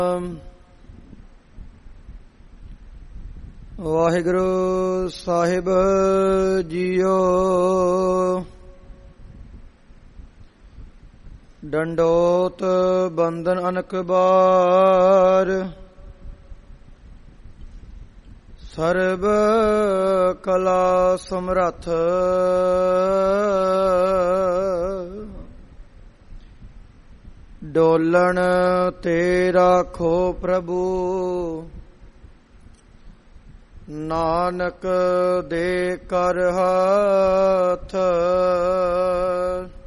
ਵਾਹਿਗੁਰੂ ਸਾਹਿਬ JIO. ਡੰਡੋਤ ਬੰਦਨ ਅਨਕ ਬਾਰ, ਸਰਬ ਕਲਾ ਸਮਰੱਥ। ਡੋਲਣ ਤੇ ਰਾਖੋ ਪ੍ਰਭੂ, ਨਾਨਕ ਦੇ ਕਰ ਹੱਥ।